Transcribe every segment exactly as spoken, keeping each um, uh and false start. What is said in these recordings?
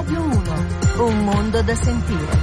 Radio uno, un mondo da sentire.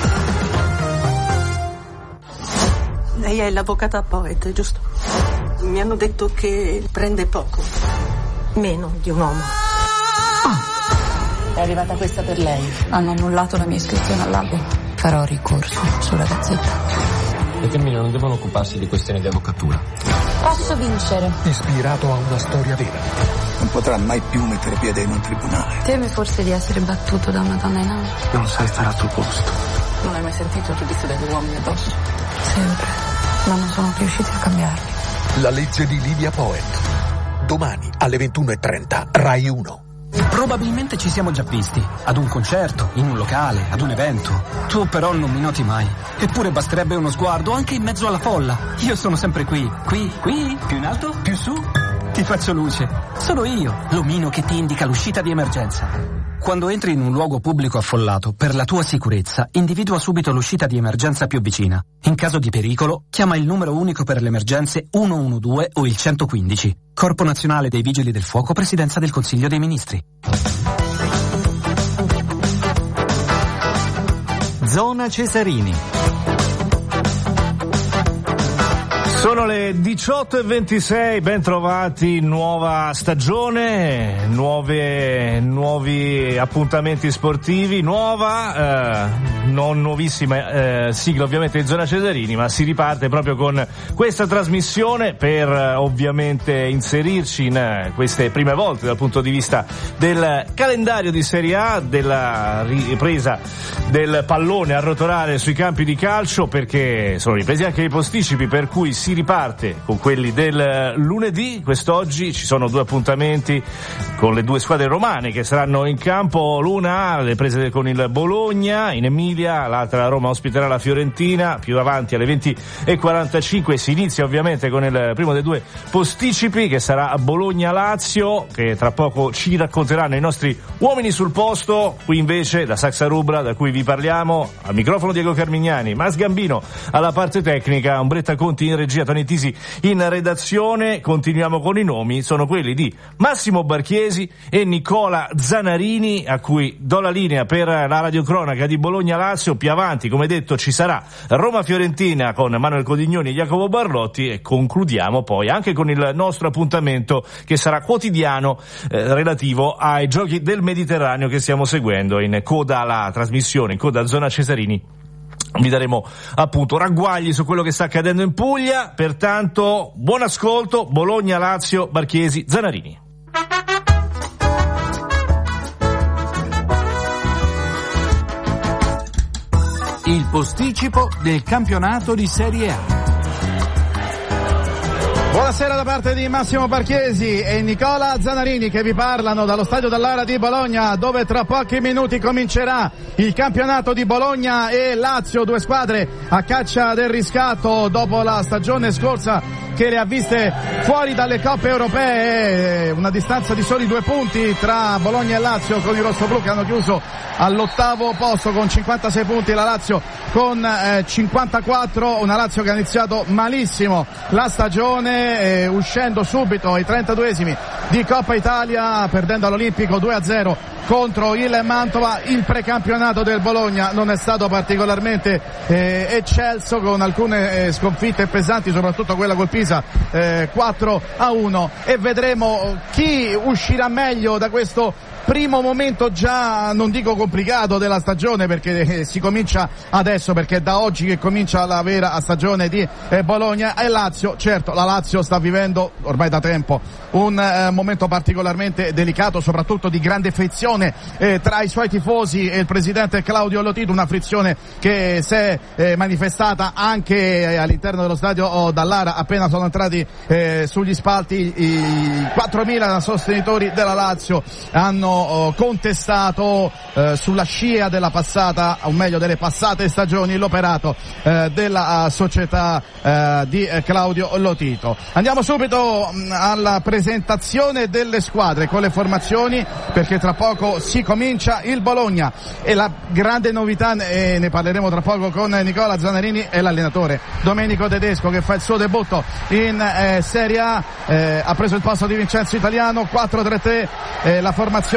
Lei è l'avvocata Poet, giusto? Mi hanno detto che prende poco, meno di un uomo. Ah. È arrivata questa per lei. Hanno annullato la mia iscrizione all'albo. Farò ricorso sulla Gazzetta. Le femmine non devono occuparsi di questioni di avvocatura. Posso vincere. Ispirato a una storia vera. Non potrà mai più mettere piede in un tribunale. Temi forse di essere battuto da una donna in alto. Non sai stare al tuo posto. Non hai mai sentito il giudizio degli uomini addosso? Sempre. Ma non sono riusciti a cambiarli. La legge di Livia Poet. Domani alle ventuno e trenta, Rai uno. Probabilmente ci siamo già visti, ad un concerto, in un locale, ad un evento. Tu però non mi noti mai. Eppure basterebbe uno sguardo anche in mezzo alla folla. Io sono sempre qui, qui, qui, più in alto, più su. Ti faccio luce. Sono io, l'omino che ti indica l'uscita di emergenza. Quando entri in un luogo pubblico affollato, per la tua sicurezza, individua subito l'uscita di emergenza più vicina. In caso di pericolo, chiama il numero unico per le emergenze uno uno due o il centoquindici. Corpo Nazionale dei Vigili del Fuoco, Presidenza del Consiglio dei Ministri. Zona Cesarini. Sono le diciotto e ventisei, ben trovati, nuova stagione, nuove, nuovi appuntamenti sportivi, nuova, eh, non nuovissima eh, sigla ovviamente di Zona Cesarini, ma si riparte proprio con questa trasmissione per eh, ovviamente inserirci in eh, queste prime volte dal punto di vista del calendario di Serie A, della ripresa del pallone a rotolare sui campi di calcio, perché sono ripresi anche i posticipi, per cui si riparte con quelli del lunedì. Quest'oggi ci sono due appuntamenti con le due squadre romane che saranno in campo, l'una le prese con il Bologna in Emilia, l'altra la Roma ospiterà la Fiorentina. Più avanti alle venti e quarantacinque si inizia ovviamente con il primo dei due posticipi, che sarà Bologna-Lazio, che tra poco ci racconteranno i nostri uomini sul posto. Qui invece da Saxa Rubra, da cui vi parliamo, al microfono Diego Carmignani, Mas Gambino alla parte tecnica, Umbretta Conti in regia, Toni Tisi in redazione. Continuiamo con i nomi, sono quelli di Massimo Barchiesi e Nicola Zanarini, a cui do la linea per la radiocronaca di Bologna-Lazio. Più avanti, come detto, ci sarà Roma-Fiorentina con Manuel Codignoni e Jacopo Barlotti, e concludiamo poi anche con il nostro appuntamento che sarà quotidiano eh, relativo ai giochi del Mediterraneo che stiamo seguendo in coda alla trasmissione, in coda a Zona Cesarini. Vi daremo appunto ragguagli su quello che sta accadendo in Puglia. Pertanto buon ascolto, Bologna-Lazio, Barchiesi, Zanarini. Il posticipo del campionato di Serie A. Buonasera da parte di Massimo Barchiesi e Nicola Zanarini, che vi parlano dallo stadio dell'Ara di Bologna, dove tra pochi minuti comincerà il campionato di Bologna e Lazio, due squadre a caccia del riscatto dopo la stagione scorsa che le ha viste fuori dalle coppe europee. Una distanza di soli due punti tra Bologna e Lazio, con i rossoblù che hanno chiuso all'ottavo posto con cinquantasei punti, la Lazio con eh, cinquantaquattro, una Lazio che ha iniziato malissimo la stagione, eh, uscendo subito ai trentaduesimi di Coppa Italia, perdendo all'Olimpico due a zero contro il Mantova. Il precampionato del Bologna non è stato particolarmente eh, eccelso, con alcune eh, sconfitte pesanti, soprattutto quella col Pisa eh, quattro a uno, e vedremo chi uscirà meglio da questo primo momento già, non dico complicato, della stagione, perché eh, si comincia adesso, perché è da oggi che comincia la vera stagione di eh, Bologna e Lazio. Certo, la Lazio sta vivendo ormai da tempo un eh, momento particolarmente delicato, soprattutto di grande frizione eh, tra i suoi tifosi e il presidente Claudio Lotito, una frizione che si è eh, manifestata anche eh, all'interno dello stadio oh, dall'Ara. Appena sono entrati eh, sugli spalti i quattromila sostenitori della Lazio hanno contestato eh, sulla scia della passata, o meglio delle passate stagioni, l'operato eh, della uh, società eh, di eh, Claudio Lotito. Andiamo subito mh, alla presentazione delle squadre con le formazioni, perché tra poco si comincia il Bologna, e la grande novità, e ne parleremo tra poco con Nicola Zanarini, è l'allenatore Domenico Tedesco, che fa il suo debutto in eh, Serie A. Eh, ha preso il posto di Vincenzo Italiano, quattro tre tre, eh, la formazione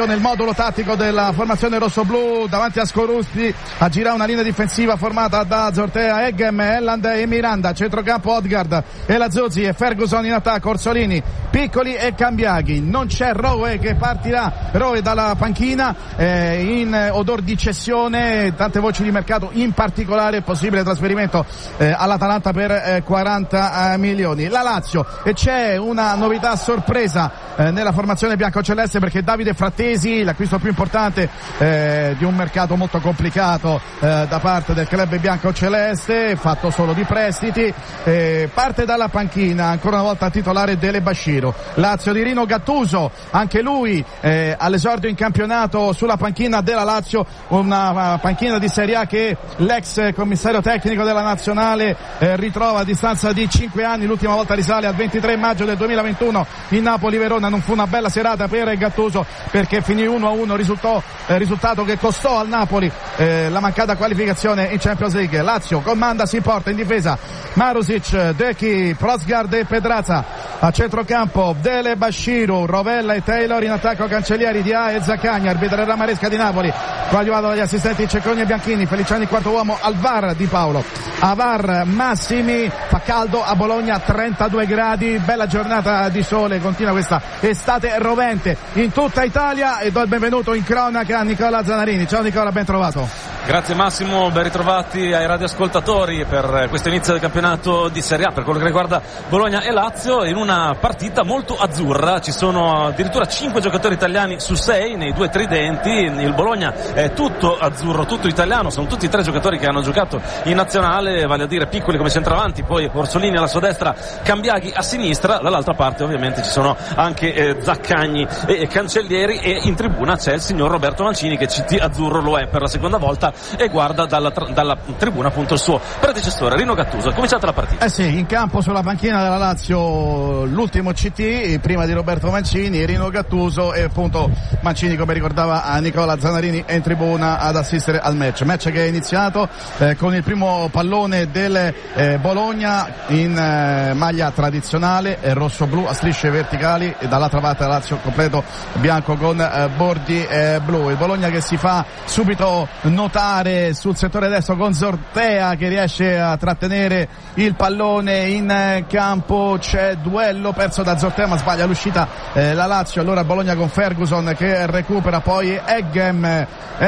con il modulo tattico della formazione rossoblu davanti a Skorupski a girare una linea difensiva formata da Zortea, Eggem, Elland e Miranda, centrocampo Odgaard e Lazuzzi e Ferguson in attacco, Orsolini, Piccoli e Cambiaghi. Non c'è Rowe che partirà, Rowe dalla panchina eh, in odor di cessione, tante voci di mercato, in particolare il possibile trasferimento eh, all'Atalanta per eh, quaranta milioni. La Lazio, e c'è una novità sorpresa eh, nella formazione biancoceleste, perché Davide Frattesi, l'acquisto più importante eh, di un mercato molto complicato eh, da parte del club biancoceleste, fatto solo di prestiti, eh, parte dalla panchina ancora una volta titolare Dele Bashiru. Lazio di Rino Gattuso, anche lui eh, all'esordio in campionato sulla panchina della Lazio, una panchina di Serie A che l'ex commissario tecnico della nazionale eh, ritrova a distanza di cinque anni. L'ultima volta risale al ventitré maggio del duemilaventuno in Napoli-Verona. Non fu una bella serata per Gattuso, perché finì uno a uno, risultò, eh, risultato che costò al Napoli eh, la mancata qualificazione in Champions League. Lazio comanda, si porta in difesa Marusic, Dechi, Prosgard e Pedraza, a centrocampo Dele Bashiru, Rovella e Taylor, in attacco Cancellieri, Dia e Zaccagni. Arbitrerà Maresca di Napoli, coadiuvato dagli assistenti Cecconi e Bianchini. Feliciani quarto uomo al V A R di Paolo. A V A R Massimi. Fa caldo a Bologna, trentadue gradi, bella giornata di sole, continua questa estate rovente in tutta Italia, e do il benvenuto in cronaca a Nicola Zanarini. Ciao Nicola, ben trovato. Grazie Massimo, ben ritrovati ai radioascoltatori per questo inizio del campionato di Serie A per quello che riguarda Bologna e Lazio, in una partita molto azzurra. Ci sono addirittura cinque giocatori italiani su sei nei due tridenti. Il Bologna è tutto azzurro, tutto italiano, sono tutti e tre giocatori che hanno giocato in nazionale, vale a dire Piccoli come centravanti, poi Orsolini alla sua destra, Cambiaghi a sinistra, dall'altra parte ovviamente ci sono anche eh, Zaccagni e, e Cancellieri, e in tribuna c'è il signor Roberto Mancini, che C T azzurro lo è per la seconda volta e guarda dalla, dalla tribuna appunto il suo predecessore Rino Gattuso. È cominciata la partita. Eh sì, in campo sulla panchina della Lazio l'ultimo C T prima di Roberto Mancini, Rino Gattuso, e appunto Mancini, come ricordava a Nicola Zanarini, è in tribuna ad assistere al match. Match che è iniziato eh, con il primo pallone del eh, Bologna in eh, maglia tradizionale eh, rosso-blu a strisce verticali, e dall'altra parte la Lazio completo bianco con eh, bordi eh, blu. Il Bologna che si fa subito notare sul settore destro con Zortea, che riesce a trattenere il pallone in eh, campo. C'è duello perso da Zortea, ma sbaglia l'uscita eh, la Lazio. Allora Bologna con Ferguson che recupera, poi Eggem,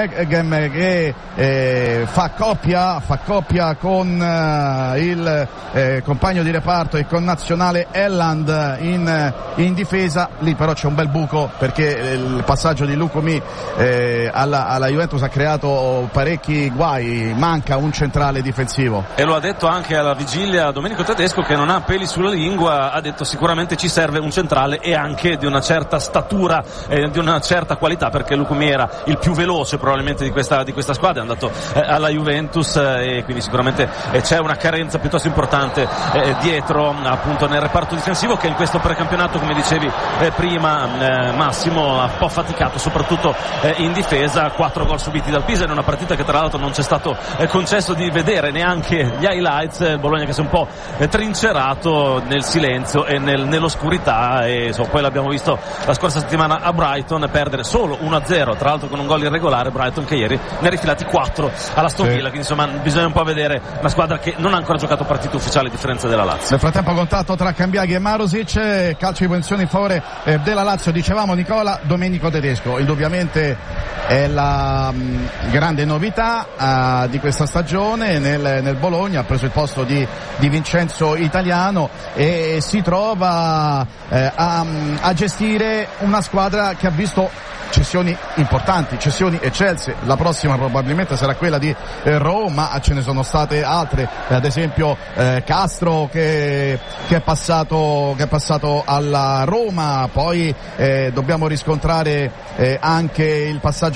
Eggem che eh, fa coppia fa coppia con eh, il eh, compagno di reparto e con nazionale Elland in, in difesa. Lì però c'è un bel buco, perché il passaggio di Lukumi eh, alla, alla Juventus ha creato parecchi guai, manca un centrale difensivo, e lo ha detto anche alla vigilia Domenico Tedesco, che non ha peli sulla lingua. Ha detto sicuramente ci serve un centrale, e anche di una certa statura e eh, di una certa qualità, perché Lukumi era il più veloce probabilmente di questa, di questa squadra, è andato eh, alla Juventus eh, e quindi sicuramente eh, c'è una carenza piuttosto importante eh, dietro appunto nel reparto difensivo, che in questo precampionato, come dicevi eh, prima eh, Massimo, ha un po' faticato soprattutto eh, in difesa. Quattro gol subiti dal Pisa in una partita che tra l'altro non c'è stato eh, concesso di vedere neanche gli highlights. Il Bologna che si è un po' eh, trincerato nel silenzio e nel, nell'oscurità, e insomma, poi l'abbiamo visto la scorsa settimana a Brighton perdere solo uno a zero, tra l'altro con un gol irregolare. Brighton che ieri ne ha rifilati quattro alla Aston Villa, quindi insomma bisogna un po' vedere una squadra che non ha ancora giocato partita ufficiale a differenza della Lazio. Nel frattempo contatto tra Cambiaghi e Marusic, calcio di punizione in favore eh, della Lazio. Dicevamo Nicola, Domenico Tedesco indubbiamente è la mh, grande novità uh, di questa stagione nel, nel Bologna. Ha preso il posto di, di Vincenzo Italiano e si trova eh, a, a gestire una squadra che ha visto cessioni importanti, cessioni eccelse. La prossima probabilmente sarà quella di eh, Roma, ce ne sono state altre, eh, ad esempio eh, Castro che, che è passato che è passato alla Roma. Poi eh, dobbiamo riscontrare eh, anche il passaggio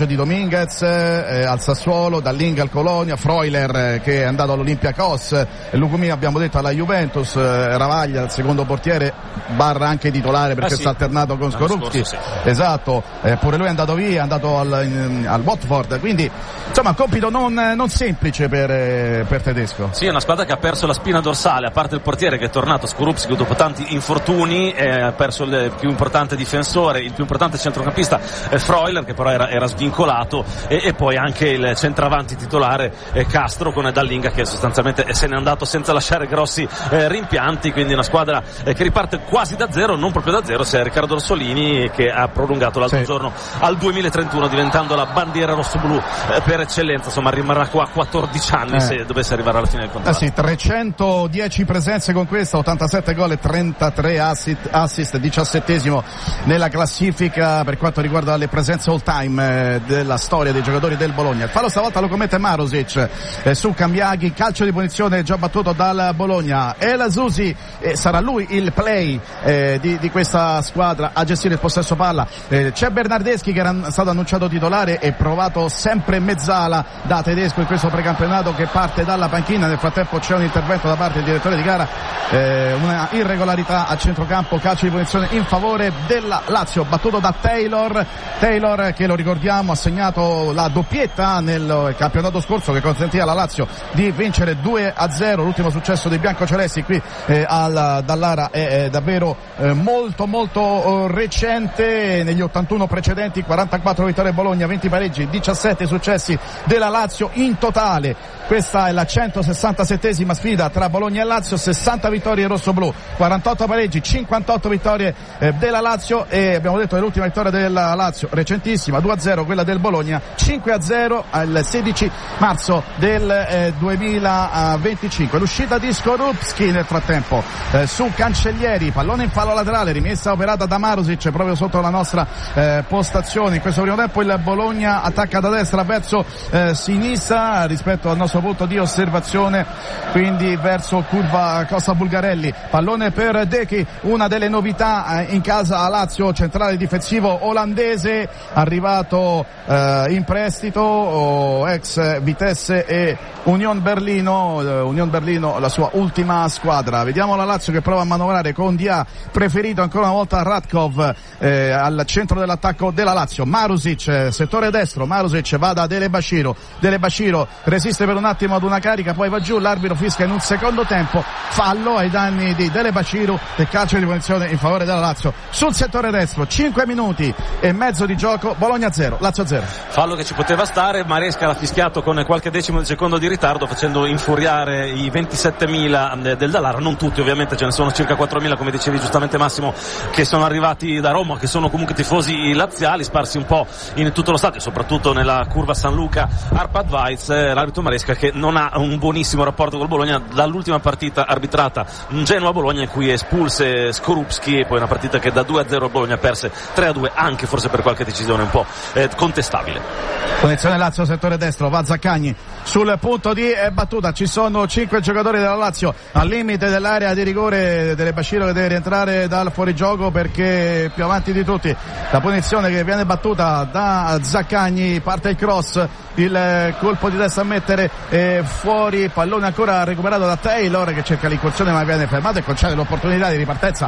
passaggio di Dominguez eh, al Sassuolo, Dallinga al Colonia, Freuler eh, che è andato all'Olympiacos, Lucumí abbiamo detto alla Juventus, eh, Ravaglia il secondo portiere barra anche titolare perché ah, sì. sta alternato con Skorupski, sì. esatto, eh, pure lui è andato via, è andato al, in, al Watford, quindi insomma compito non, non semplice per, eh, per Tedesco. Sì, è una squadra che ha perso la spina dorsale, a parte il portiere che è tornato Skorupski dopo tanti infortuni, eh, ha perso il più importante difensore, il più importante centrocampista eh, Freuler, che però era, era svincolato, e, e poi anche il centravanti titolare eh, Castro, con Dallinga che sostanzialmente se n'è andato senza lasciare grossi eh, rimpianti, quindi una squadra eh, che riparte quasi da zero, non proprio da zero, se è Riccardo Orsolini che ha prolungato l'altro sì. giorno al duemilatrentuno, diventando la bandiera rossoblu eh, per eccellenza, insomma rimarrà qua quattordici anni eh. se dovesse arrivare alla fine del contratto. Eh sì, trecentodieci presenze con questa, ottantasette gol e trentatré assist, assist, diciassettesimo nella classifica per quanto riguarda le presenze all time eh, della storia dei giocatori del Bologna. Il fallo stavolta lo commette Marusic eh, su Cambiaghi, calcio di punizione già battuto dal Bologna. El Zusi, eh, sarà lui il play eh, di, di questa squadra a gestire il possesso palla. Eh, c'è Bernardeschi che era stato annunciato titolare e provato sempre mezzala da Tedesco in questo precampionato, che parte dalla panchina. Nel frattempo c'è un intervento da parte del direttore di gara, eh, una irregolarità a centrocampo, calcio di punizione in favore della Lazio, battuto da Taylor. Taylor che, lo ricordiamo, ha segnato la doppietta nel campionato scorso che consentì alla Lazio di vincere due a zero. L'ultimo successo dei biancocelesti qui eh, al Dallara è, è davvero eh, molto molto oh, recente. Negli ottantuno precedenti quarantaquattro vittorie Bologna, venti pareggi, diciassette successi della Lazio in totale. Questa è la centosessantasettesima sfida tra Bologna e Lazio, sessanta vittorie rossoblù, quarantotto pareggi, cinquantotto vittorie eh, della Lazio, e abbiamo detto che l'ultima vittoria della Lazio recentissima, due a zero, quella del Bologna cinque a zero al sedici marzo del eh, duemilaventicinque. L'uscita di Skorupski nel frattempo eh, su Cancellieri, pallone in fallo laterale, rimessa operata da Marusic proprio sotto la nostra eh, postazione. In questo primo tempo il Bologna attacca da destra verso eh, sinistra rispetto al nostro punto di osservazione, quindi verso curva Costa Bulgarelli. Pallone per Dechi, una delle novità eh, in casa a Lazio, centrale difensivo olandese, arrivato eh, in prestito, oh, ex Vitesse e Union Berlino, eh, Union Berlino la sua ultima squadra. Vediamo la Lazio che prova a manovrare con Dia, preferito ancora una volta Radkov eh, al centro dell'attacco della Lazio. Marusic, eh, settore destro, Marusic va da Dele Bashiro, Dele Bashiro resiste per un attimo ad una carica, poi va giù, l'arbitro fischia in un secondo tempo, fallo ai danni di Dele Bashiro e calcio di punizione in favore della Lazio sul settore destro. Cinque minuti e mezzo di gioco, Bologna zero, Lazio zero. Fallo che ci poteva stare, Maresca l'ha fischiato con qualche decimo di secondo di ritardo, facendo infuriare i ventisettemila del Dallara, non tutti ovviamente, ce ne sono circa quattromila come dicevi giustamente Massimo, che sono arrivati da Roma, che sono comunque tifosi laziali sparsi un po' in tutto lo stadio, soprattutto nella curva San Luca Arpad Weiz. L'arbitro Maresca che non ha un buonissimo rapporto col Bologna dall'ultima partita arbitrata Genoa-Bologna, in cui espulse Skorupski, e poi una partita che da due a zero Bologna perse tre a due, anche forse per qualche decisione un po' eh, contestabile. Punizione Lazio, settore destro, va Zaccagni sul punto di battuta, ci sono cinque giocatori della Lazio al limite dell'area di rigore. Dele Bashiro che deve rientrare dal fuorigioco perché più avanti di tutti. La punizione che viene battuta da Zaccagni, parte il cross, il colpo di testa a mettere eh, fuori, pallone ancora recuperato da Taylor che cerca l'incursione ma viene fermato e concede l'opportunità di ripartenza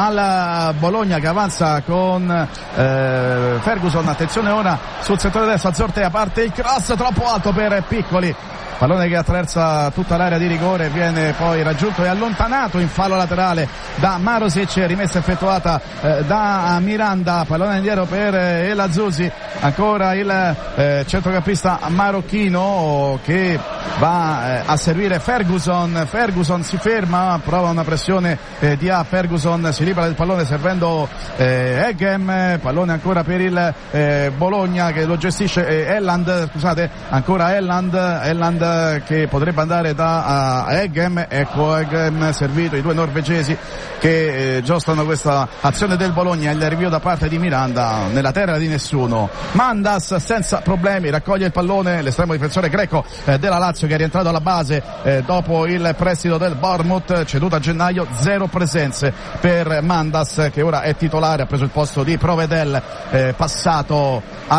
alla Bologna che avanza con eh, Ferguson. Attenzione ora sul settore destro, Azzortea, parte il cross troppo alto per Piccoli, pallone che attraversa tutta l'area di rigore, viene poi raggiunto e allontanato in fallo laterale da Marusic, rimessa effettuata eh, da Miranda, pallone indietro per eh, El Azzurri, ancora il eh, centrocampista marocchino che va eh, a servire Ferguson. Ferguson si ferma, prova una pressione eh, di A, Ferguson si libera del pallone servendo eh, Eggem, pallone ancora per il eh, Bologna che lo gestisce eh, Elland, scusate, ancora Elland, Elland Haaland che potrebbe andare da uh, Eggem. Ecco Eggem servito, i due norvegesi che eh, giostano questa azione del Bologna. Il rinvio da parte di Miranda nella terra di nessuno. Mandas senza problemi raccoglie il pallone, l'estremo difensore greco eh, della Lazio che è rientrato alla base eh, dopo il prestito del Bournemouth, ceduto a gennaio. Zero presenze per Mandas che ora è titolare, ha preso il posto di Provedel, eh, passato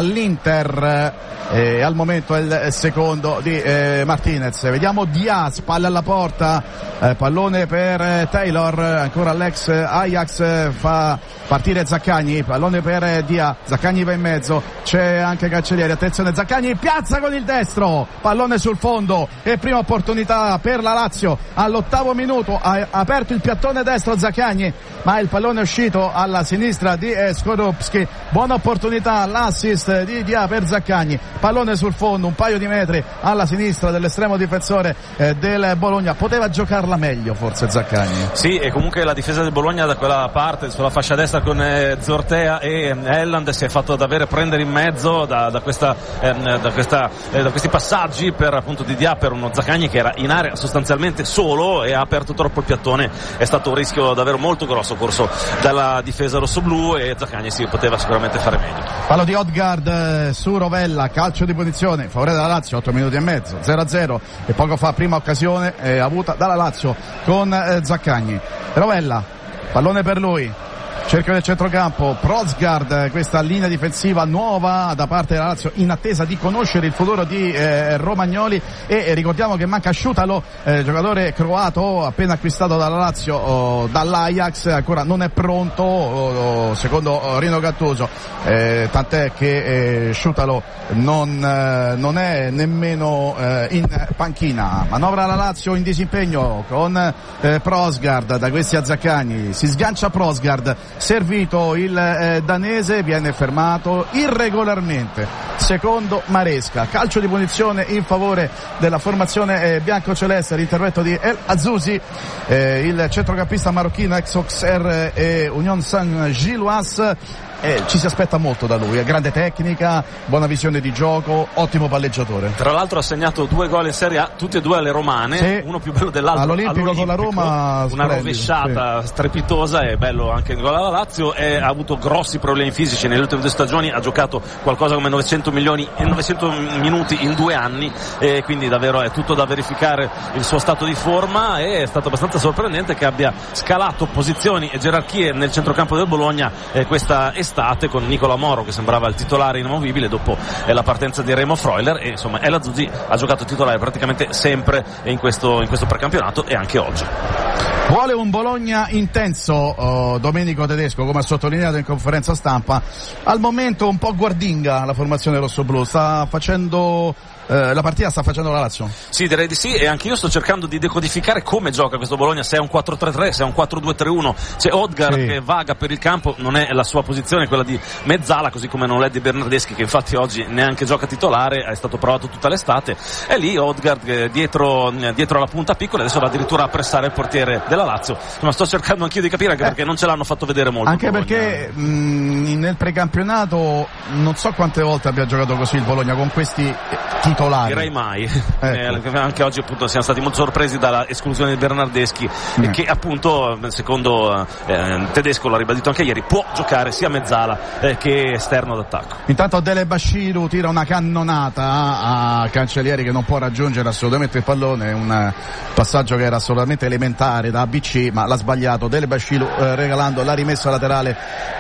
all'Inter. E al momento è il secondo di eh, Martinez. Vediamo Diaz, palla alla porta, eh, pallone per eh, Taylor, ancora l'ex Ajax, eh, fa partire Zaccagni, pallone per eh, Diaz, Zaccagni va in mezzo, c'è anche Cancellieri, attenzione Zaccagni, piazza con il destro, pallone sul fondo e prima opportunità per la Lazio all'ottavo minuto, ha aperto il piattone destro Zaccagni ma il pallone è uscito alla sinistra di eh, Skorupski. Buona opportunità, l'assist di Diaz per Zaccagni, pallone sul fondo, un paio di metri alla sinistra dell'estremo difensore eh, del Bologna. Poteva giocarla meglio forse Zaccagni. Sì, e comunque la difesa del Bologna da quella parte, sulla fascia destra con eh, Zortea e Haaland, si è fatto davvero prendere in mezzo da, da, questa, eh, da, questa, eh, da questi passaggi per appunto di Diaz, per uno Zaccagni che era in area sostanzialmente solo e ha aperto troppo il piattone. È stato un rischio davvero molto grosso corso dalla difesa rossoblù e Zaccagni si poteva sicuramente fare meglio. Fallo di Odgaard eh, su Rovella, calcio di punizione, favore della Lazio, otto minuti e mezzo, zero a zero, e poco fa prima occasione eh, avuta dalla Lazio con eh, Zaccagni. Rovella, pallone per lui, cerchio del centrocampo, Prosgard, questa linea difensiva nuova da parte della Lazio in attesa di conoscere il futuro di eh, Romagnoli, e eh, ricordiamo che manca Sciutalo, eh, giocatore croato appena acquistato dalla Lazio oh, dall'Ajax, ancora non è pronto oh, oh, secondo oh, Rino Gattuso, eh, tant'è che eh, Sciutalo non, eh, non è nemmeno eh, in panchina. Manovra la Lazio in disimpegno con eh, Prosgard, da questi a Zaccagni, si sgancia Prosgard, servito il eh, danese, viene fermato irregolarmente, secondo Maresca. Calcio di punizione in favore della formazione eh, biancoceleste, l'intervento di El Azzouzi, eh, il centrocampista marocchino ex Auxerre e Union Saint-Gilloise. Eh, ci si aspetta molto da lui, grande tecnica, buona visione di gioco, ottimo palleggiatore. Tra l'altro ha segnato due gol in Serie A, tutti e due alle romane, sì, uno più bello dell'altro. All'Olimpico, all'Olimpico con la Roma, una rovesciata sì, strepitosa, e bello anche il gol alla Lazio. E ha avuto grossi problemi fisici nelle ultime due stagioni, ha giocato qualcosa come novecento milioni e novecento minuti in due anni, e quindi davvero è tutto da verificare il suo stato di forma. E è stato abbastanza sorprendente che abbia scalato posizioni e gerarchie nel centrocampo del Bologna eh, questa estate, con Nicola Moro che sembrava il titolare inamovibile dopo eh, la partenza di Remo Freuler. E insomma El Azzouzi ha giocato titolare praticamente sempre in questo, in questo precampionato e anche oggi. Vuole un Bologna intenso oh, Domenico Tedesco, come ha sottolineato in conferenza stampa. Al momento un po' guardinga la formazione rossoblù, sta facendo eh, la partita sta facendo la Lazio. Sì, direi di sì, e anche io sto cercando di decodificare come gioca questo Bologna, se è un quattro tre tre, se è un quattro due tre uno. C'è Odgaard sì, che vaga per il campo, non è la sua posizione quella di mezzala, così come non è di Bernardeschi, che infatti oggi neanche gioca titolare, è stato provato tutta l'estate. È lì Odgaard eh, dietro, dietro alla punta piccola, adesso va addirittura a pressare il portiere della Lazio. Ma sto cercando anch'io di capire, anche perché non ce l'hanno fatto vedere molto. Anche perché mh, nel precampionato non so quante volte abbia giocato così il Bologna con questi titolari. Direi mai. Ecco. Eh, anche oggi appunto siamo stati molto sorpresi dalla esclusione di Bernardeschi, mm. che appunto secondo eh, Tedesco, l'ha ribadito anche ieri, può giocare sia mezzala eh, che esterno d'attacco. Intanto Dele Bashiru tira una cannonata a, a Cancellieri, che non può raggiungere assolutamente il pallone, un passaggio che era assolutamente elementare da A B C, ma l'ha sbagliato Dele Bashiru eh, regalando la rimessa laterale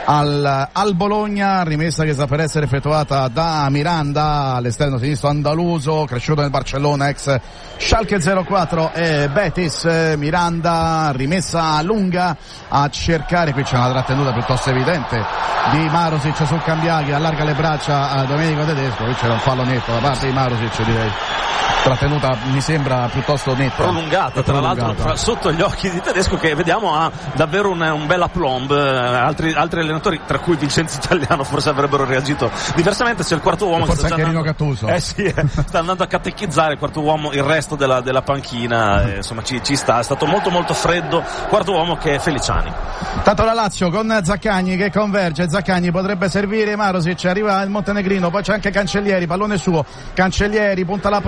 al, al Bologna, rimessa che sta per essere effettuata da Miranda, all'esterno sinistro andaluso, cresciuto nel Barcellona, ex Schalke zero quattro e Betis. Miranda, rimessa lunga a cercare, qui c'è una trattenuta piuttosto evidente di Marusic sul Cambiaghi, allarga le braccia a Domenico Tedesco, qui c'era un fallo netto da parte di Marusic, direi trattenuta mi sembra piuttosto netta, prolungata, tra prolungata. l'altro fra, sotto gli occhi di Tedesco, che vediamo ha davvero un, un bel aplomb. altri, altri allenatori, tra cui Vincenzo Italiano, forse avrebbero reagito diversamente. C'è il quarto uomo, forse che anche Rino andando, Gattuso eh sì, eh, sta andando a catechizzare il quarto uomo, il resto della, della panchina, eh, insomma ci, ci sta, è stato molto molto freddo. Quarto uomo che è Feliciani. Tanto la Lazio con Zaccagni che converge, Zaccagni potrebbe servire Marusic, arriva il montenegrino, poi c'è anche Cancellieri, pallone suo, Cancellieri punta la porta, Cancellieri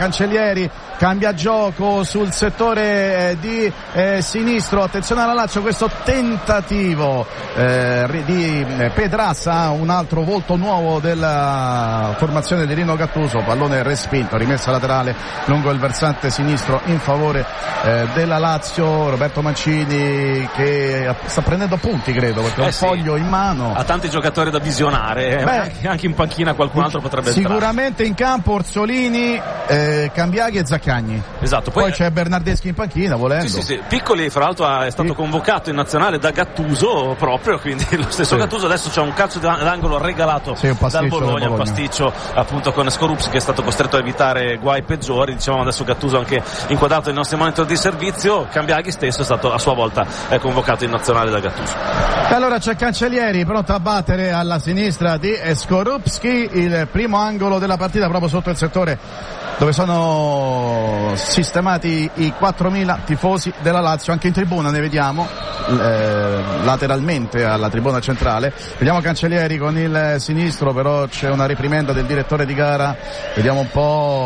Cancellieri, cambia gioco sul settore eh, di eh, sinistro, attenzione alla Lazio, questo tentativo eh, di eh, Pedrassa, un altro volto nuovo della formazione di Rino Gattuso, pallone respinto, rimessa laterale lungo il versante sinistro in favore eh, della Lazio. Roberto Mancini che sta prendendo punti, credo, perché ha eh un sì. foglio in mano, ha tanti giocatori da visionare. Beh, anche, anche in panchina qualcun altro potrebbe entrare. Sicuramente in campo Orsolini, eh, Cambiaghi e Zaccagni. Esatto. Poi, poi c'è Bernardeschi in panchina, volendo. Sì, sì, sì. Piccoli, fra l'altro, è stato sì. convocato in nazionale da Gattuso proprio, quindi lo stesso sì. Gattuso. Adesso c'è un calcio d'angolo regalato sì, dal Bologna, Bologna, un pasticcio appunto con Skorupski, che è stato costretto a evitare guai peggiori. Dicevamo adesso Gattuso anche inquadrato nei nostri monitor di servizio. Cambiaghi stesso è stato a sua volta è convocato in nazionale da Gattuso. E allora c'è Cancellieri pronto a battere alla sinistra di Skorupski, il primo angolo della partita proprio sotto il settore dove sono sistemati i quattromila tifosi della Lazio. Anche in tribuna ne vediamo eh, lateralmente alla tribuna centrale. Vediamo Cancellieri con il sinistro, però c'è una reprimenda del direttore di gara. Vediamo un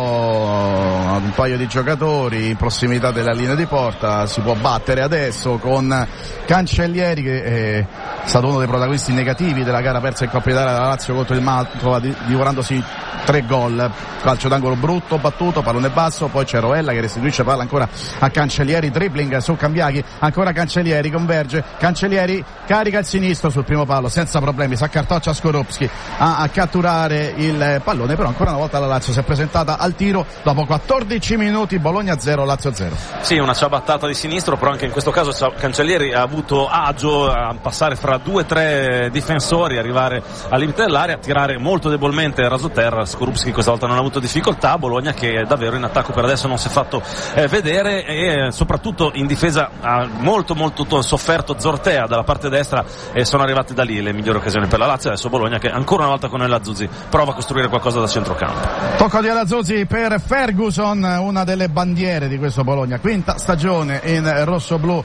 po' un paio di giocatori in prossimità della linea di porta. Si può battere adesso con Cancellieri, che è stato uno dei protagonisti negativi della gara persa in Coppa Italia della Lazio contro il Mantova, divorandosi tre gol. Calcio d'angolo brutto, battuto, pallone basso, poi c'è Rovella che restituisce palla ancora a Cancellieri, dribbling su Cambiaghi, ancora Cancellieri, converge, Cancellieri carica il sinistro sul primo palo senza problemi, si accartoccia Skorupski a, a catturare il pallone, però ancora una volta la Lazio si è presentata al tiro dopo quattordici minuti. Bologna zero, Lazio zero. Sì, una ciabattata di sinistro, però anche in questo caso Cancellieri ha avuto agio a passare fra due o tre difensori, arrivare al limite dell'area, tirare molto debolmente rasoterra. Skorupski questa volta non ha avuto difficoltà. Bologna che davvero in attacco per adesso non si è fatto eh, vedere, e eh, soprattutto in difesa ha molto molto sofferto Zortea dalla parte destra, e sono arrivate da lì le migliori occasioni per la Lazio. Adesso Bologna che ancora una volta con El Azzuzzi prova a costruire qualcosa da centrocampo. Tocco di El Azzuzzi per Ferguson, una delle bandiere di questo Bologna, quinta stagione in rosso-blu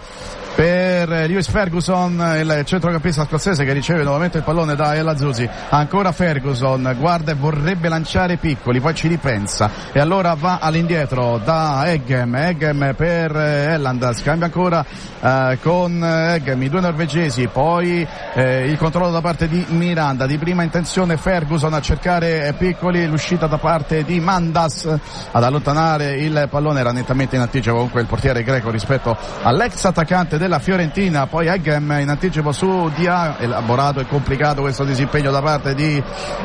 per Lewis Ferguson, il centrocampista scozzese che riceve nuovamente il pallone da El Azzuzzi. Ancora Ferguson, guarda e vorrebbe lanciare Piccoli, poi ci ripensa e allora va all'indietro da Eggem, Eggem per Elland, scambia ancora eh, con Eggem, i due norvegesi, poi eh, il controllo da parte di Miranda, di prima intenzione Ferguson a cercare Piccoli, l'uscita da parte di Mandas ad allontanare il pallone, era nettamente in anticipo comunque il portiere greco rispetto all'ex attaccante della Fiorentina. Poi Eggem in anticipo su Dia, elaborato e complicato questo disimpegno da parte di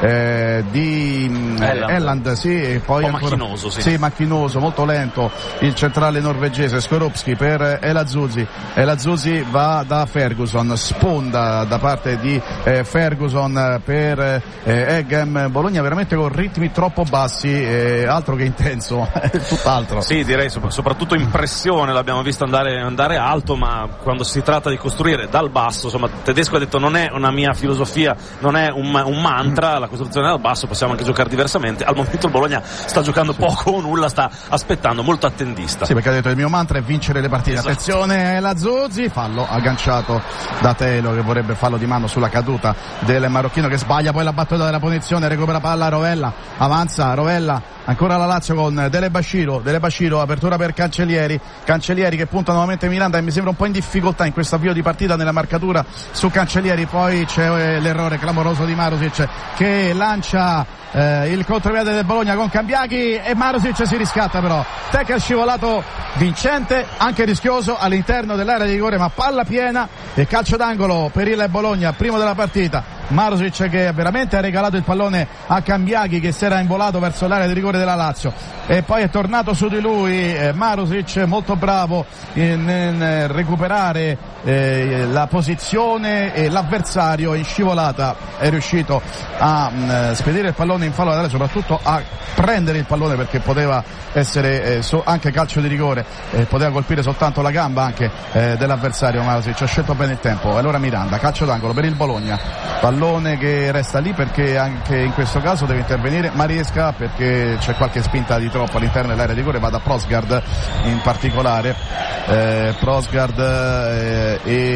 eh, di Elland, Elland sì, e poi un po' ancora, macchinoso sì. sì macchinoso, molto lento il centrale norvegese. Skorupski per El Azzuzzi, El Azzuzzi va da Ferguson, sponda da parte di eh, Ferguson per eh, Eggem. Bologna veramente con ritmi troppo bassi, eh, altro che intenso, tutt'altro. Sì, direi soprattutto in pressione l'abbiamo visto andare, andare alto, ma quando si tratta di costruire dal basso, insomma Tedesco ha detto non è una mia filosofia, non è un, un mantra la costruzione dal basso, possiamo anche giocare diversamente. Al momento il Bologna sta giocando poco o nulla, sta aspettando, molto attendista. Sì, perché ha detto il mio mantra è vincere le partite. Esatto. Attenzione Lazzuzzi, fallo agganciato da Telo che vorrebbe fallo di mano sulla caduta del marocchino che sbaglia poi la battuta della punizione, recupera palla Rovella, avanza Rovella, ancora la Lazio con Dele Basciro, Dele Basciro, apertura per Cancellieri, Cancellieri che punta nuovamente Miranda e mi sembra un po' in difficoltà in questo avvio di partita nella marcatura su Cancellieri. Poi c'è l'errore clamoroso di Marusic che lancia eh, il contropiede del Bologna con Cambiaghi e Marusic si riscatta, però tackle scivolato vincente, anche rischioso all'interno dell'area di rigore, ma palla piena e calcio d'angolo per il Bologna, primo della partita. Marusic che veramente ha regalato il pallone a Cambiaghi che si era involato verso l'area di rigore della Lazio e poi è tornato su di lui eh, Marusic, molto bravo in, in recuperare eh, la posizione, e l'avversario in scivolata è riuscito a mh, spedire il pallone in fallo laterale, soprattutto a prendere il pallone perché poteva essere eh, so, anche calcio di rigore, eh, poteva colpire soltanto la gamba anche eh, dell'avversario. Marusic ha scelto bene il tempo. Allora Miranda, calcio d'angolo per il Bologna, pallone pallone che resta lì perché anche in questo caso deve intervenire Mariesca perché c'è qualche spinta di troppo all'interno dell'area di rigore, va da Prosgard in particolare, eh, Prosgard eh,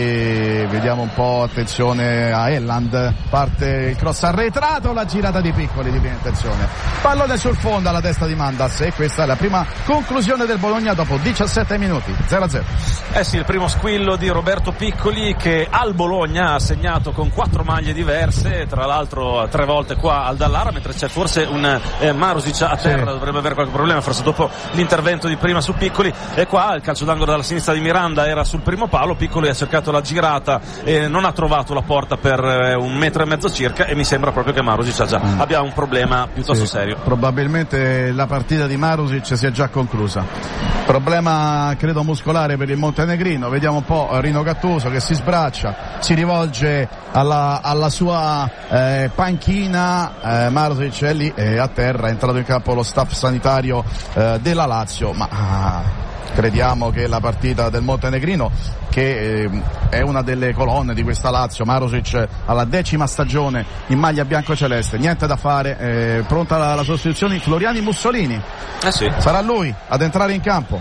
e vediamo un po', attenzione a Elland, parte il cross arretrato, la girata di Piccoli di prima intenzione, pallone sul fondo alla testa di Mandas e questa è la prima conclusione del Bologna dopo diciassette minuti, zero a zero. Eh sì, il primo squillo di Roberto Piccoli che al Bologna ha segnato con quattro maglie diverse, tra l'altro tre volte qua al Dallara, mentre c'è forse un eh, Marusic a terra, sì. Dovrebbe avere qualche problema forse dopo l'intervento di prima su Piccoli, e qua il calcio d'angolo dalla sinistra di Miranda era sul primo palo, Piccoli ha cercato la girata e non ha trovato la porta per eh, un metro e mezzo circa, e mi sembra proprio che Marusic già mm. abbia un problema piuttosto sì, serio. Probabilmente la partita di Marusic si è già conclusa, problema credo muscolare per il montenegrino, vediamo un po' Rino Gattuso che si sbraccia, si rivolge alla, alla sua eh, panchina, eh, Marusic è lì e a terra, è entrato in campo lo staff sanitario eh, della Lazio, ma ah, crediamo che la partita del montenegrino, che eh, è una delle colonne di questa Lazio, Marusic alla decima stagione in maglia biancoceleste, niente da fare, eh, pronta la, la sostituzione, Floriani Mussolini, eh sì. sarà lui ad entrare in campo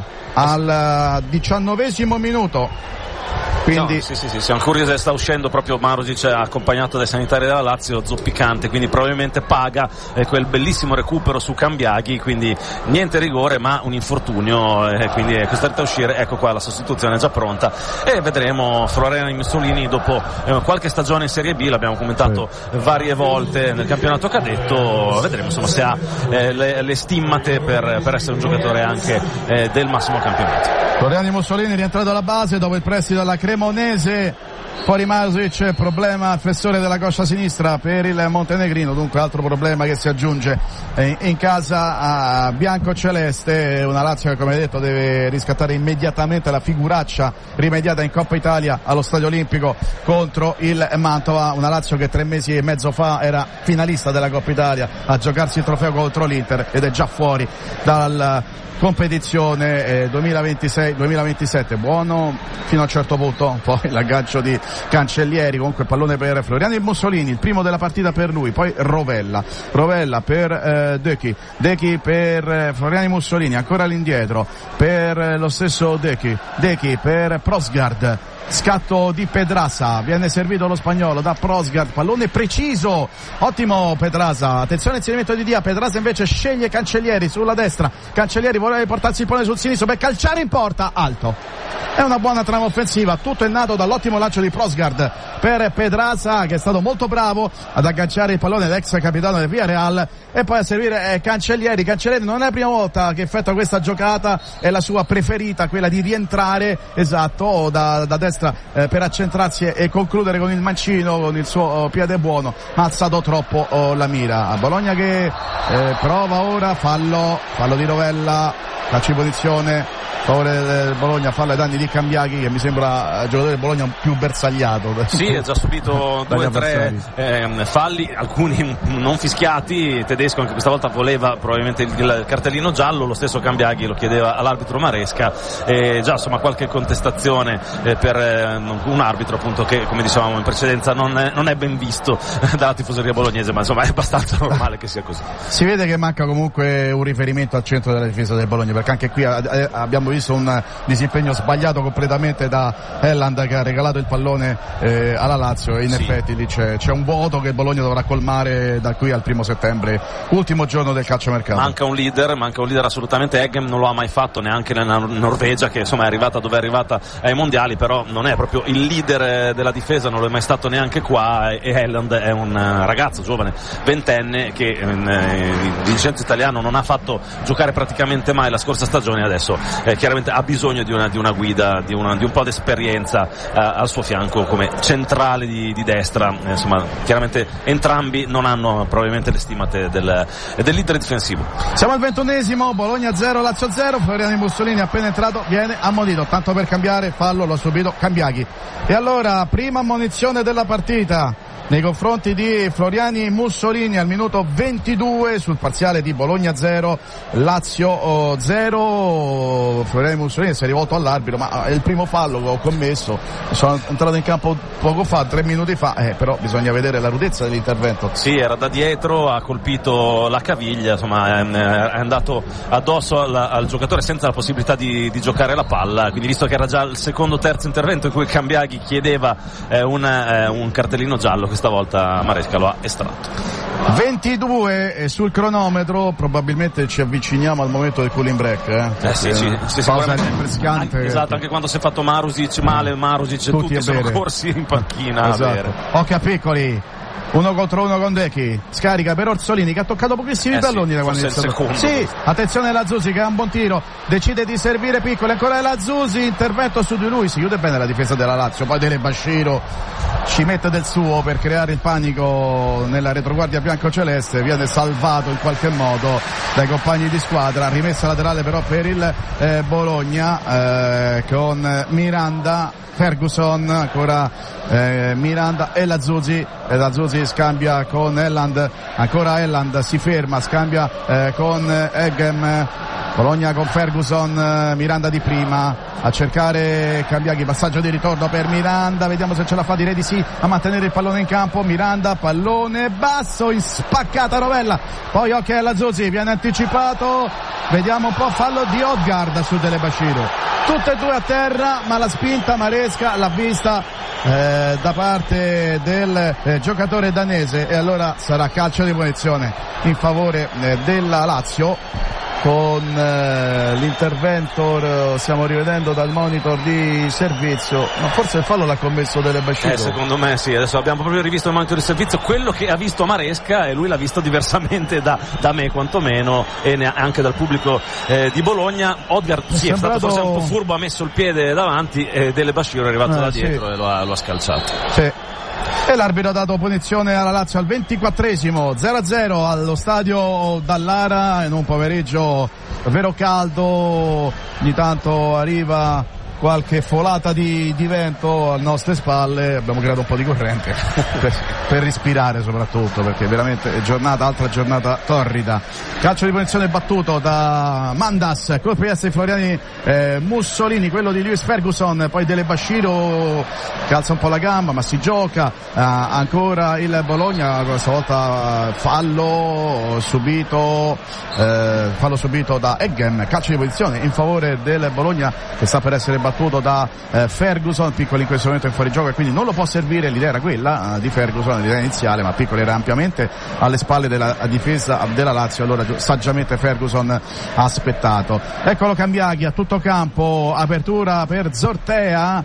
al diciannovesimo minuto. Quindi... No, sì, sì, sì, siamo curiosi, sta uscendo proprio Marusic accompagnato dai sanitari della Lazio, zoppicante, quindi probabilmente paga eh, quel bellissimo recupero su Cambiaghi, quindi niente rigore ma un infortunio, eh, quindi è costretto a uscire. Ecco qua la sostituzione è già pronta e vedremo Floriani Mussolini dopo eh, qualche stagione in Serie B, l'abbiamo commentato sì. varie volte nel campionato cadetto, vedremo insomma se ha eh, le, le stimmate per, per essere un giocatore anche eh, del massimo campionato. Floriani Mussolini rientrato alla base dopo il prestito dalla Cremonese, fuori Marusic, problema al flessore della coscia sinistra per il montenegrino, dunque altro problema che si aggiunge in casa a biancoceleste, una Lazio che come detto deve riscattare immediatamente la figuraccia rimediata in Coppa Italia allo Stadio Olimpico contro il Mantova, una Lazio che tre mesi e mezzo fa era finalista della Coppa Italia a giocarsi il trofeo contro l'Inter ed è già fuori dal competizione eh, duemilaventisei duemilaventisette, buono fino a un certo punto, poi l'aggancio di Cancellieri, comunque pallone per Floriani Mussolini, il primo della partita per lui, poi Rovella Rovella per eh, Dechi Dechi per eh, Floriani Mussolini, ancora all'indietro per eh, lo stesso Dechi Dechi per Prosgard, scatto di Pedraza, viene servito lo spagnolo da Prosgard, pallone preciso, ottimo Pedraza, attenzione all'inserimento di Dia, Pedraza invece sceglie Cancellieri sulla destra, Cancellieri vuole portarsi il pallone sul sinistro per calciare in porta, alto, è una buona trama offensiva, tutto è nato dall'ottimo lancio di Prosgard per Pedraza che è stato molto bravo ad agganciare il pallone, l'ex capitano del Villarreal, e poi a servire eh, Cancellieri. Cancellieri non è la prima volta che effettua questa giocata, è la sua preferita, quella di rientrare esatto da, da destra eh, per accentrarsi e concludere con il mancino, con il suo oh, piede buono, ma ha alzato troppo oh, la mira. A Bologna che eh, prova ora, fallo fallo di Rovella, calcio di punizione favore del Bologna, fallo ai danni di Cambiaghi che mi sembra il giocatore del Bologna più bersagliato. Sì, ha già subito due o tre eh, falli, alcuni non fischiati, Tedesco anche questa volta voleva probabilmente il, il cartellino giallo, lo stesso Cambiaghi lo chiedeva all'arbitro Maresca, e già insomma qualche contestazione eh, per eh, un arbitro appunto che come dicevamo in precedenza non è, non è ben visto dalla tifoseria bolognese, ma insomma è abbastanza normale che sia così. Si vede che manca comunque un riferimento al centro della difesa del Bologna, perché anche qui eh, abbiamo visto un disimpegno sbagliato completamente da Elland che ha regalato il pallone eh, alla Lazio, e in sì. effetti lì c'è, c'è un vuoto che il Bologna dovrà colmare da qui al primo settembre, ultimo giorno del calciomercato. Manca un leader, manca un leader assolutamente. Eggem non lo ha mai fatto neanche nella Norvegia, che insomma è arrivata dove è arrivata ai mondiali, però non è proprio il leader della difesa, non lo è mai stato neanche qua, e Elland è un ragazzo giovane, ventenne, che il Vincenzo italiano non ha fatto giocare praticamente mai la scorsa stagione, adesso eh, chiaramente ha bisogno di una, di una guida, di, una, di un po' di esperienza eh, al suo fianco come centrale di, di destra, eh, insomma chiaramente entrambi non hanno probabilmente le stimate del, del leader difensivo. Siamo al ventunesimo, Bologna zero Lazio zero, Floriani Mussolini appena entrato viene ammonito, tanto per cambiare, fallo lo ha subito Cambiaghi. E allora prima ammonizione della partita nei confronti di Floriani Mussolini al minuto ventidue sul parziale di Bologna zero Lazio zero. Floriani Mussolini si è rivolto all'arbitro, ma è il primo fallo che ho commesso, sono entrato in campo poco fa, tre minuti fa, eh, però bisogna vedere la rudezza dell'intervento. Sì, era da dietro, ha colpito la caviglia, insomma è andato addosso al, al giocatore senza la possibilità di, di giocare la palla, quindi visto che era già il secondo terzo intervento in cui Cambiaghi chiedeva eh, un, eh, un cartellino giallo, questa volta Maresca lo ha estratto. ventidue sul cronometro, probabilmente ci avviciniamo al momento del cooling break, eh? Eh sì, sì, sì, pausa rinfrescante. Anche, esatto, anche quando si è fatto Marusic male, Marusic tutti, tutti sono corsi in panchina. Esatto. A bere. Occhio a Piccoli, uno contro uno con Decchi, scarica per Orsolini che ha toccato pochissimi eh palloni sì, da quando è iniziato. Sì, attenzione Lazzusi che ha un buon tiro, decide di servire Piccoli, ancora Lazzusi, intervento su di lui, si chiude bene la difesa della Lazio, poi Delebasciro ci mette del suo per creare il panico nella retroguardia biancoceleste, viene salvato in qualche modo dai compagni di squadra, rimessa laterale però per il eh, Bologna eh, con Miranda, Ferguson, ancora eh, Miranda e Lazzusi, e Lazzusi scambia con Elland, ancora Elland si ferma, scambia eh, con Eggem, Bologna con Ferguson, Miranda di prima a cercare Cambiaghi, passaggio di ritorno per Miranda, vediamo se ce la fa, direi di sì, a mantenere il pallone in campo, Miranda, pallone basso in spaccata rovella, poi occhio a Lazzusi, viene anticipato, vediamo un po', fallo di Odgaard su Delebasciro, tutte e due a terra, ma la spinta Maresca l'ha vista eh, da parte del eh, giocatore danese, e allora sarà calcio di punizione in favore eh, della Lazio. Con eh, l'intervento eh, stiamo rivedendo dal monitor di servizio, ma forse il fallo l'ha commesso Delebasciro. Eh, secondo me sì, adesso abbiamo proprio rivisto il monitor di servizio, quello che ha visto Maresca, e lui l'ha visto diversamente da, da me quantomeno, e ne, anche dal pubblico eh, di Bologna. Odgaard sì, sembrato... è stato forse un po' furbo, ha messo il piede davanti, e Delebasciro è arrivato eh, da dietro sì. e lo ha, lo ha scalciato. Sì. E l'arbitro ha dato punizione alla Lazio al ventiquattresimo, zero a zero allo stadio Dallara, in un pomeriggio vero caldo, ogni tanto arriva qualche folata di, di vento alle nostre spalle, abbiamo creato un po' di corrente per, per respirare soprattutto, perché veramente è giornata, altra giornata torrida. Calcio di punizione battuto da Mandas, colpo di essere Floriani eh, Mussolini, quello di Lewis Ferguson, poi Delebasciro calza un po' la gamba ma si gioca, eh, ancora il Bologna, questa volta fallo subito, eh, fallo subito da Eggem, calcio di punizione in favore del Bologna che sta per essere battuto da eh, Ferguson. Piccoli in questo momento è fuori gioco e quindi non lo può servire, l'idea era quella eh, di Ferguson, l'idea iniziale, ma Piccoli era ampiamente alle spalle della difesa della Lazio, allora saggiamente Ferguson ha aspettato. Eccolo Cambiaghi a tutto campo, apertura per Zortea,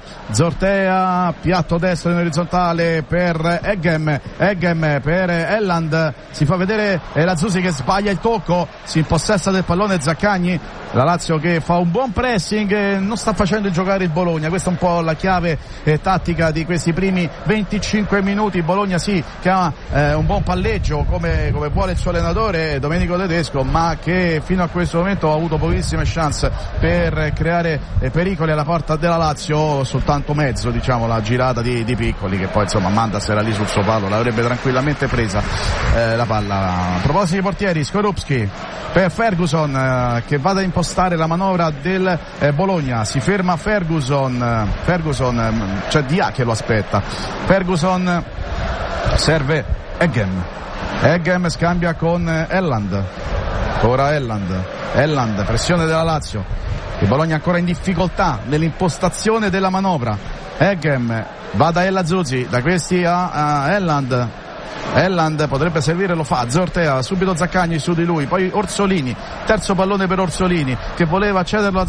Zortea piatto destro in orizzontale per Eggem, Eggem per Elland, si fa vedere eh, Lazzusi che sbaglia il tocco, si impossessa del pallone Zaccagni, la Lazio che fa un buon pressing e non sta facendo giocare il Bologna, questa è un po' la chiave eh, tattica di questi primi venticinque minuti. Bologna sì che ha eh, un buon palleggio come, come vuole il suo allenatore Domenico Tedesco, ma che fino a questo momento ha avuto pochissime chance per creare eh, pericoli alla porta della Lazio, soltanto mezzo diciamo la girata di, di Piccoli, che poi insomma Mandas era lì sul suo palo, l'avrebbe tranquillamente presa eh, la palla. A proposito di portieri, Skorupski per Ferguson eh, che vada a impostare la manovra del eh, Bologna, si ferma Ferguson, Ferguson c'è Dia che lo aspetta, Ferguson serve Eggem, Eggem scambia con Elland, ora Elland, Elland pressione della Lazio, il Bologna ancora in difficoltà nell'impostazione della manovra, Eggem va da Lazzusi, da questi a, a Elland, Elland potrebbe servire, lo fa, Zortea, subito Zaccagni su di lui, poi Orsolini, terzo pallone per Orsolini che voleva cederlo a